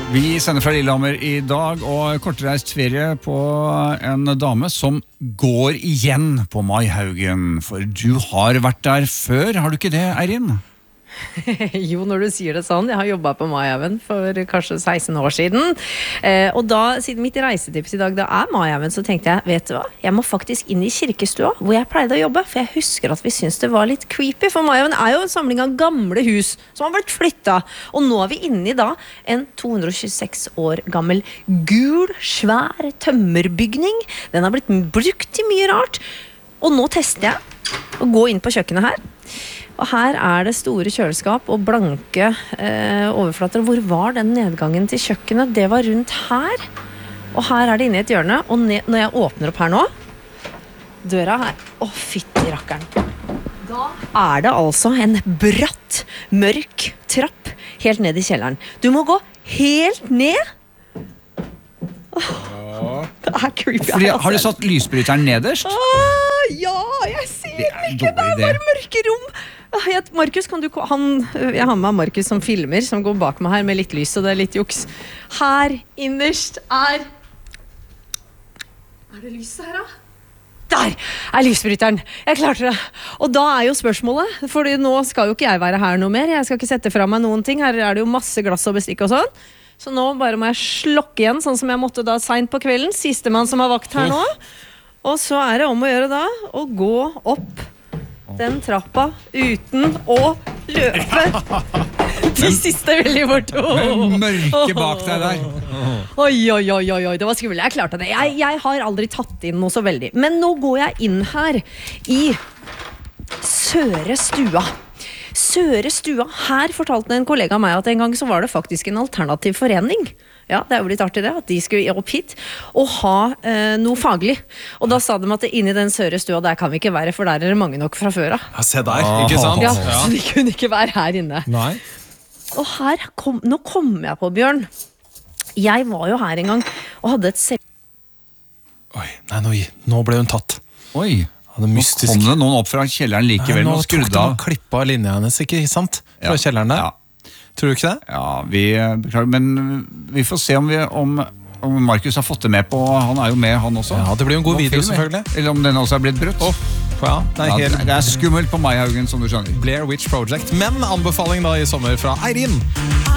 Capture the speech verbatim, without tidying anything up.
Vi sender fra Lillehammer i dag, og kortreist ferie på en dame som går igjen på Maihaugen. For du har vært der før, har du ikke det, Eirin? Jo, når du sier det sånn. Jeg har jobbet på Maihaugen for kanskje seksten år siden. Eh, og da, siden mitt reisetips i dag da er Maihaugen, så tenkte jeg, vet du hva? Jeg må faktisk inn i kirkestua, hvor jeg pleide å jobbe. For jeg husker at vi synes det var litt creepy. For Maihaugen er jo en samling av gamle hus som har blitt flyttet. Og nå er vi inne i da en to hundre og tjueseks år gammel gul, svær tømmerbygning. Den har blitt brukt til mye rart. Og nå tester jeg å gå inn på kjøkkenet her. Og her er det store kjøleskap og blanke eh, overflater. Hvor var den nedgangen til kjøkkenet? Det var rundt her. Og her er det inne i et hjørne. Og ned, når jeg åpner opp her nå, døra her. Å, fytti rakkeren. Da er det altså en bratt, mørk trapp helt ned i kjelleren. Du må gå helt ned. Åh, det er creepy. Fordi, har du satt lysbryteren nederst? Åh, ja, jeg ser den ikke. Det er bare mørke rom. Jeg, Markus, kan du, han, jeg har med Markus som filmer, som går bak meg her med litt lys, og det er litt juks. Her innerst er... Er det lyset her da? Der er lysbryteren. Jeg klarte det. Og da er jo spørsmålet, for nå skal jo ikke jeg være her noe mer. Jeg skal ikke sette fra meg noen ting. Her er det jo masse glass og bestikk og sånn. Så nå bare må jeg slokke igjen, sånn som jeg måtte da sent på kvelden. Siste mann som har vakt her nå. Og så er det om å gjøre da, å gå opp den trappa uten å løpe. De siste veldig fort. Mørke bak deg der. Oi, oi, oi, oi, det var skummelt. Jeg klarte det. Jeg, jeg har aldri tatt inn noe så veldig. Men nå går jeg inn her i Søre Stua. Søre Stua. Her fortalte en kollega meg at en gang så var det faktisk en alternativ forening. Ja, det er jo litt artig det, at de skulle opp hit og ha eh, noe faglig. Og da sa de at inni den Søre Stua, der kan vi ikke være, for der er det mange nok fra før av. Ja, se der, ikke sant? Ja, så de kunne ikke være her inne. Nei. Og her kom, nå kom jeg på, Bjørn. Jeg var jo her en gang og hadde et selv... Oi, nei, nå, nå ble hun tatt. Oi, det mystisk. Nå kom det noen opp fra kjelleren likevel. Nei, nå tok de av. og klippet av linja hennes, ikke sant? Fra Ja. kjelleren der. Ja. Tror du ikke det? Ja, vi beklager, men vi får se om, vi, om, om Markus har fått det med på. Han er jo med, han også. Ja, det blir jo en god På video, film, selvfølgelig. Eller om den også er blitt brutt. Oh, ja, det er Ja, helt det er skummelt på Maihaugen, som du skjønner. Blair Witch Project. Men anbefaling da i sommer fra Eirin.